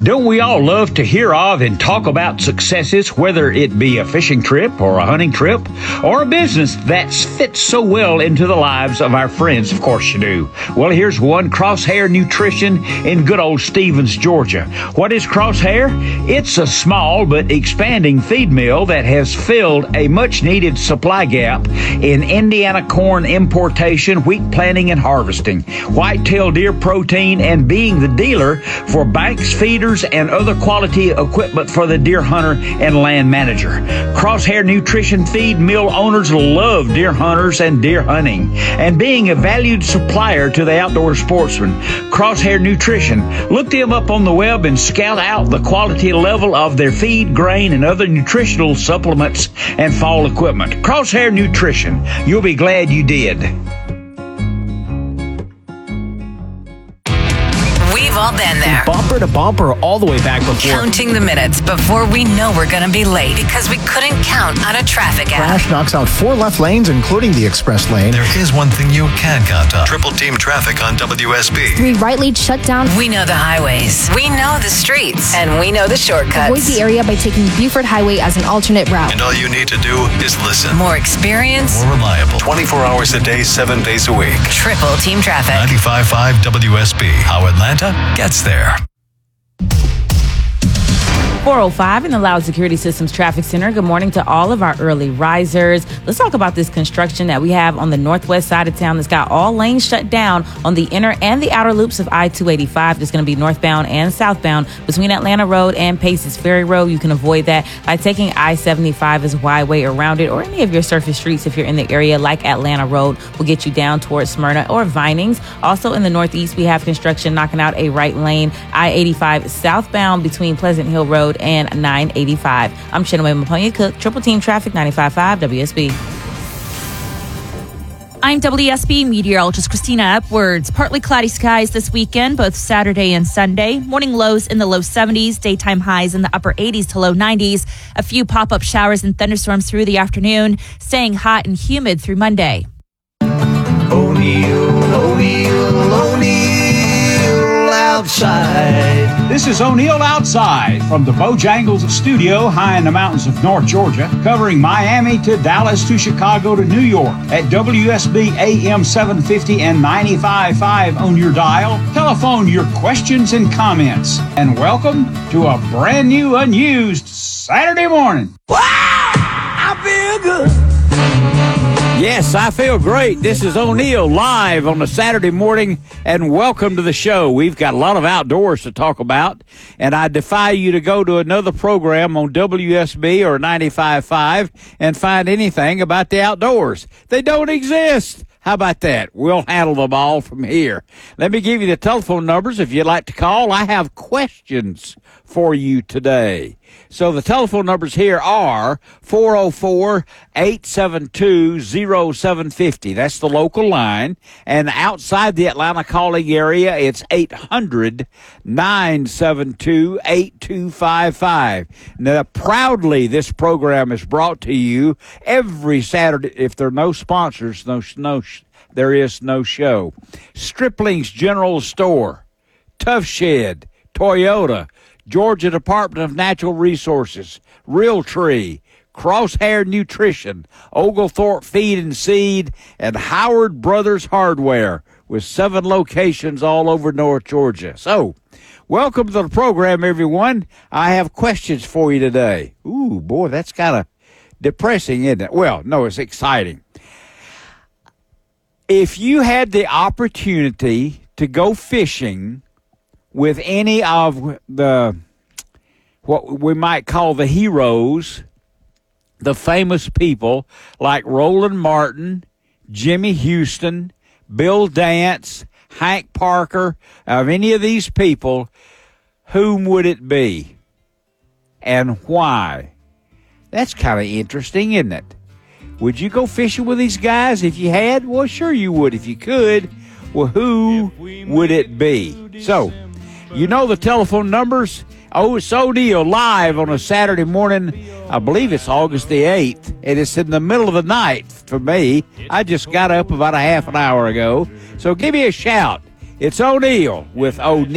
Don't we all love to hear of and talk about successes, whether it be a fishing trip or a hunting trip or a business that fits so well into the lives of our friends? Of course you do. Well, here's one: Crosshair Nutrition in good old Stevens, Georgia. What is Crosshair? It's a small but expanding feed mill that has filled a much-needed supply gap in Indiana corn importation, wheat planting and harvesting, whitetail deer protein, and being the dealer for banks, feeders, and other quality equipment for the deer hunter and land manager. Crosshair Nutrition feed mill owners love deer hunters and deer hunting, and being a valued supplier to the outdoor sportsman. Crosshair Nutrition. Look them up on the web and scout out the quality level of their feed, grain, and other nutritional supplements and fall equipment. Crosshair Nutrition. You'll be glad you did. We've all been there. Bumper to bumper all the way back before. Counting the minutes before we know we're going to be late because we couldn't count on a traffic app. Crash knocks out 4 left lanes, including the express lane. There is one thing you can count on. Triple team traffic on WSB. 3 right lanes shut down. We know the highways. We know the streets. And we know the shortcuts. Avoid the area by taking Buford Highway as an alternate route. And all you need to do is listen. More experience. More reliable. 24 hours a day, 7 days a week. Triple team traffic. 95.5 WSB. How Atlanta gets there. 405 in the Loud Security Systems Traffic Center. Good morning to all of our early risers. Let's talk about this construction that we have on the northwest side of town that's got all lanes shut down on the inner and the outer loops of I-285. There's going to be northbound and southbound between Atlanta Road and Paces Ferry Road. You can avoid that by taking I-75 as a wide way around it, or any of your surface streets if you're in the area, like Atlanta Road will get you down towards Smyrna or Vinings. Also in the northeast, we have construction knocking out a right lane, I-85 southbound between Pleasant Hill Road and 985. I'm Chinaway Maponia Cook, Triple Team Traffic, 95.5 WSB. I'm WSB meteorologist Christina Upwards. Partly cloudy skies this weekend, both Saturday and Sunday. Morning lows in the low 70s, daytime highs in the upper 80s to low 90s. A few pop-up showers and thunderstorms through the afternoon, staying hot and humid through Monday. O'Neill outside. This is O'Neill Outside from the Bojangles studio high in the mountains of North Georgia, covering Miami to Dallas to Chicago to New York at WSB AM 750 and 95.5 on your dial. Telephone your questions and comments. And welcome to a brand new, unused Saturday morning. Wow! I feel good. Yes, I feel great. This is O'Neill live on a Saturday morning, and welcome to the show. We've got a lot of outdoors to talk about, and I defy you to go to another program on WSB or 95.5 and find anything about the outdoors. They don't exist. How about that? We'll handle them all from here. Let me give you the telephone numbers if you'd like to call. I have questions for you today. So the telephone numbers here are 404-872-0750. That's the local line. And outside the Atlanta calling area, it's 800-972-8255. Now, proudly, this program is brought to you every Saturday. If there are no sponsors, there is no show. Stripling's General Store, Tough Shed, Toyota, Georgia Department of Natural Resources, Realtree, Crosshair Nutrition, Oglethorpe Feed and Seed, and Howard Brothers Hardware, with 7 locations all over North Georgia. So, welcome to the program, everyone. I have questions for you today. Ooh, boy, that's kind of depressing, isn't it? Well, no, it's exciting. If you had the opportunity to go fishing with any of the, what we might call the heroes, the famous people like Roland Martin, Jimmy Houston, Bill Dance, Hank Parker, of any of these people, whom would it be and why? That's kind of interesting, isn't it? Would you go fishing with these guys if you had? Well, sure you would if you could. Well, who would it be? So, you know the telephone numbers. Oh, it's O'Neill live on a Saturday morning. I believe it's August the 8th, and it's in the middle of the night for me. I just got up about a half an hour ago. So give me a shout. It's O'Neill with O'Neill.